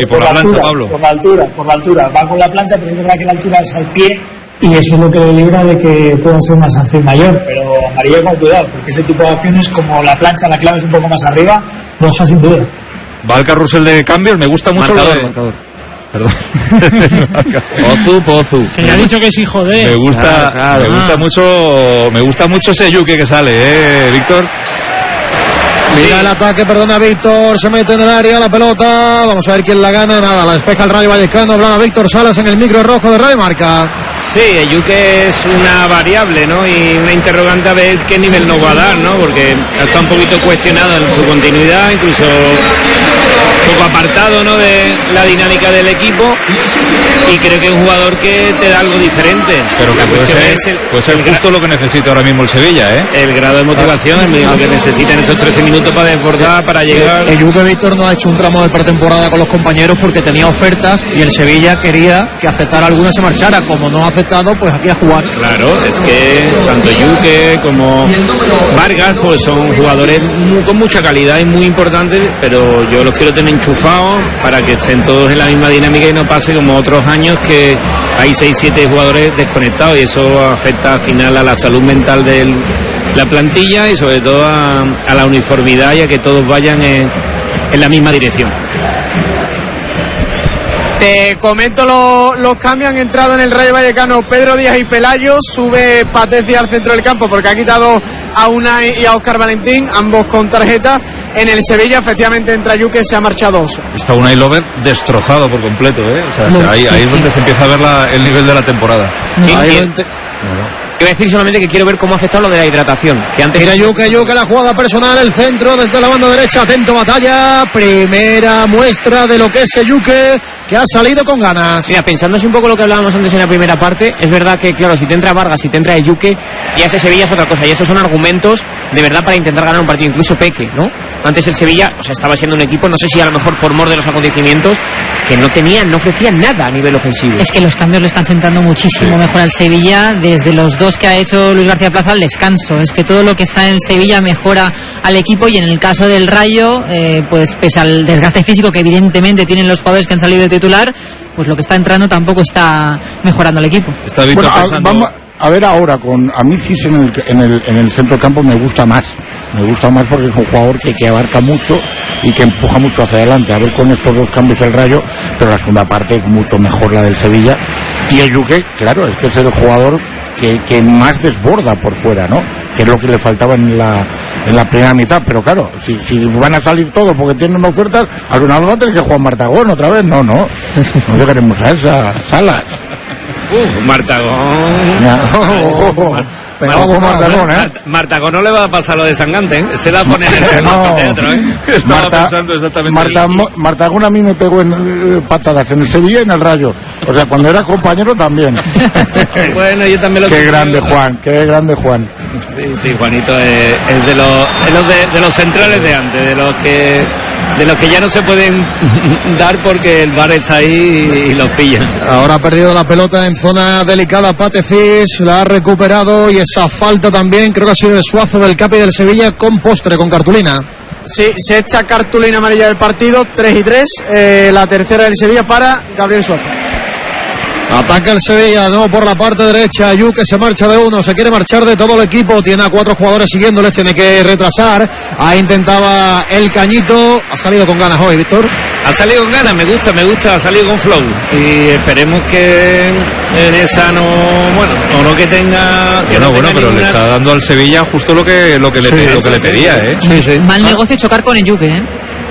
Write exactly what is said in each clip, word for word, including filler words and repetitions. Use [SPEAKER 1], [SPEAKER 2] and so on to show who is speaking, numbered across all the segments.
[SPEAKER 1] y por, por la, la plancha,
[SPEAKER 2] altura,
[SPEAKER 1] Pablo.
[SPEAKER 2] Por la altura, por la altura. Va con la plancha, pero es verdad que la altura es al pie y eso es lo que le libra de que pueda ser una sanción mayor. Pero amarilla con cuidado, porque ese tipo de acciones, como la plancha, la clave es un poco más arriba, roja sin duda.
[SPEAKER 1] Va el carrusel de cambios, me gusta mucho
[SPEAKER 3] marcador,
[SPEAKER 1] lo de...
[SPEAKER 3] marcador.
[SPEAKER 1] Perdón.
[SPEAKER 3] Pozu, Pozu.
[SPEAKER 4] Que ya ha dicho que es hijo de...
[SPEAKER 1] Me gusta,
[SPEAKER 3] claro, claro.
[SPEAKER 1] me gusta
[SPEAKER 4] Ah.
[SPEAKER 1] mucho, me gusta mucho ese Yuke que sale, eh, Víctor.
[SPEAKER 5] Mira el ataque, perdona Víctor, se mete en el área la pelota, vamos a ver quién la gana, nada, la despeja el Rayo Vallecano, hablaba Víctor Salas en el micro rojo de Radio Marca.
[SPEAKER 6] Sí, Yuke es una variable, ¿no? Y una interrogante a ver qué nivel nos va a dar, ¿no? Porque está un poquito cuestionado en su continuidad, incluso un poco apartado, ¿no? De la dinámica del equipo. Y creo que es un jugador que te da algo diferente.
[SPEAKER 1] Pero que
[SPEAKER 6] La
[SPEAKER 1] puede
[SPEAKER 6] cuestión
[SPEAKER 1] ser,
[SPEAKER 6] es el,
[SPEAKER 1] puede ser
[SPEAKER 6] el
[SPEAKER 1] justo
[SPEAKER 6] gra-
[SPEAKER 1] lo que necesita ahora mismo el Sevilla, ¿eh?
[SPEAKER 6] el grado de motivación, es lo que necesita en estos trece minutos para desbordar, para llegar.
[SPEAKER 5] El Juve Víctor no ha hecho un tramo de pretemporada con los compañeros porque tenía ofertas y el Sevilla quería que aceptara alguna y se marchara. Como no ha aceptado, pues aquí a jugar.
[SPEAKER 6] Claro, es que tanto Yuke como Vargas pues son jugadores muy- con mucha calidad y muy importantes, pero yo los quiero tener enchufados para que estén todos en la misma dinámica y no pase como otros años que hay seis siete jugadores desconectados y eso afecta al final a la salud mental de la plantilla y sobre todo a, a la uniformidad y a que todos vayan en, en la misma dirección.
[SPEAKER 7] Te comento lo- los cambios. Han entrado en el Rayo Vallecano Pedro Díaz y Pelayo. Sube Patecia al centro del campo porque ha quitado a Unai y a Óscar Valentín, ambos con tarjeta. En el Sevilla efectivamente entra Yuke, se ha marchado Oso.
[SPEAKER 1] Está Unai Lover destrozado por completo, ¿eh? O sea,
[SPEAKER 4] No,
[SPEAKER 1] ahí,
[SPEAKER 4] sí,
[SPEAKER 1] ahí es
[SPEAKER 4] sí.
[SPEAKER 1] donde se empieza a ver la- el nivel de la temporada.
[SPEAKER 3] Sí,
[SPEAKER 5] Ahí
[SPEAKER 3] y-
[SPEAKER 5] lo ente-
[SPEAKER 3] Iba a decir solamente que quiero ver cómo ha afectado lo de la hidratación. Que antes
[SPEAKER 5] Mira Yuke, Yuke, la jugada personal, el centro desde la banda derecha, atento batalla, primera muestra de lo que es el Yuke, que ha salido con ganas.
[SPEAKER 3] Mira, pensándose un poco lo que hablábamos antes en la primera parte, es verdad que, claro, si te entra Vargas, si te entra Yuke, y ese Sevilla es otra cosa, y esos son argumentos de verdad para intentar ganar un partido, incluso Peque, ¿no? Antes el Sevilla, o sea, estaba siendo un equipo, no sé si a lo mejor por mor de los acontecimientos, que no tenía, no ofrecía nada a nivel ofensivo.
[SPEAKER 8] Es que los cambios le están sentando muchísimo mejor al Sevilla desde los dos que ha hecho Luis García Plaza al descanso. Es que todo lo que está en Sevilla mejora al equipo y en el caso del Rayo, eh, pues pese al desgaste físico que evidentemente tienen los jugadores que han salido de titular, pues lo que está entrando tampoco está mejorando al equipo.
[SPEAKER 1] Está Víctor
[SPEAKER 9] Bueno, a,
[SPEAKER 1] pensando...
[SPEAKER 9] vamos a ver ahora, con a mí Cis en el, en, el, en el centro del campo me gusta más. Me gusta más porque es un jugador que, que abarca mucho y que empuja mucho hacia adelante. A ver con estos dos cambios el Rayo, pero la segunda parte es mucho mejor la del Sevilla. Y el Yuke, claro, es que es el jugador que, que más desborda por fuera, ¿no? Que es lo que le faltaba en la, en la primera mitad. Pero claro, si, si van a salir todos porque tienen ofertas, al final va a tener que jugar Martagón otra vez. No, no. No queremos a esas Salas.
[SPEAKER 6] Uf, Martagón.
[SPEAKER 9] Ya. Oh, oh, oh. Pegado con Martagón, ¿eh?
[SPEAKER 6] Mart- Martagón no le va a pasar lo de Sangante, ¿eh? Se la pone en el
[SPEAKER 9] No.
[SPEAKER 6] teatro, ¿eh?
[SPEAKER 1] Estaba
[SPEAKER 9] Marta,
[SPEAKER 1] pensando exactamente
[SPEAKER 9] Marta,
[SPEAKER 1] eso.
[SPEAKER 9] Mo- Martagón a mí me pegó en eh, patadas en el Sevilla y en el Rayo. O sea, cuando era compañero también.
[SPEAKER 6] Bueno, yo también lo
[SPEAKER 9] Qué
[SPEAKER 6] creo.
[SPEAKER 9] grande Juan, qué grande Juan.
[SPEAKER 6] Sí, sí, Juanito es, es de los, es los de, de los centrales de antes, de los que de los que ya no se pueden dar porque el V A R está ahí y los pillan.
[SPEAKER 5] Ahora ha perdido la pelota en zona delicada Patecis, la ha recuperado y esa falta también creo que ha sido de Suazo del Capi del Sevilla con postre, con cartulina.
[SPEAKER 7] Sí, sexta cartulina amarilla del partido, tres y tres. Eh, la tercera del Sevilla para Gabriel Suazo.
[SPEAKER 5] Ataca el Sevilla, no, por la parte derecha, Yuke se marcha de uno, se quiere marchar de todo el equipo, tiene a cuatro jugadores siguiéndoles, tiene que retrasar, ahí intentaba el Cañito, ha salido con ganas hoy, Víctor.
[SPEAKER 6] Ha salido con ganas, me gusta, me gusta, ha salido con flow y esperemos que en esa no, bueno, o no que tenga... Que
[SPEAKER 1] Bueno,
[SPEAKER 6] no
[SPEAKER 1] bueno,
[SPEAKER 6] tenga
[SPEAKER 1] pero le
[SPEAKER 6] ninguna-
[SPEAKER 1] está dando al Sevilla justo lo que lo que le,
[SPEAKER 5] Sí,
[SPEAKER 1] pe- lo que
[SPEAKER 6] sí,
[SPEAKER 1] le
[SPEAKER 6] sí.
[SPEAKER 1] pedía, ¿eh?
[SPEAKER 5] Sí, sí.
[SPEAKER 8] Mal negocio chocar con el Yuke, ¿eh?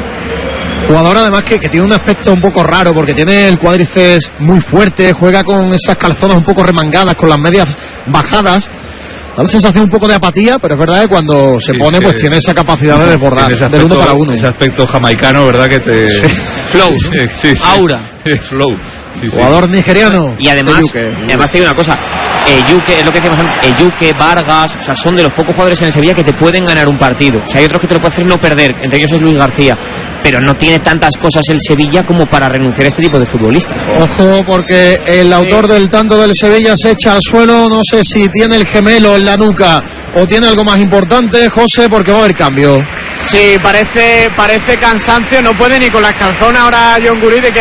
[SPEAKER 5] Jugador además que, que tiene un aspecto un poco raro porque tiene el cuádriceps muy fuerte, juega con esas calzonas un poco remangadas, con las medias bajadas. Da la sensación un poco de apatía, pero es verdad que cuando se
[SPEAKER 1] Sí,
[SPEAKER 5] pone
[SPEAKER 1] sí.
[SPEAKER 5] pues tiene esa capacidad de desbordar,
[SPEAKER 1] Tiene ese
[SPEAKER 5] del uno
[SPEAKER 1] aspecto-
[SPEAKER 5] para uno.
[SPEAKER 1] Ese aspecto jamaicano, ¿verdad? Que te...
[SPEAKER 3] Flow,
[SPEAKER 1] Sí, sí, sí.
[SPEAKER 3] aura.
[SPEAKER 1] Sí, flow. Sí, sí.
[SPEAKER 5] Jugador nigeriano.
[SPEAKER 3] Y además,
[SPEAKER 5] de Yuke.
[SPEAKER 3] además te digo una cosa, eh, Yuke, es lo que decíamos antes, eh, Yuke, Vargas, o sea, son de los pocos jugadores en el Sevilla que te pueden ganar un partido. O sea, hay otros que te lo pueden hacer no perder, entre ellos es Luis García, pero no tiene tantas cosas el Sevilla como para renunciar a este tipo de futbolistas.
[SPEAKER 5] Ojo, porque el autor del tanto del Sevilla se echa al suelo, no sé si tiene el gemelo en la nuca o tiene algo más importante, José, porque va a haber cambio.
[SPEAKER 7] Sí, parece, parece cansancio, no puede ni con las calzonas ahora John Guridi, que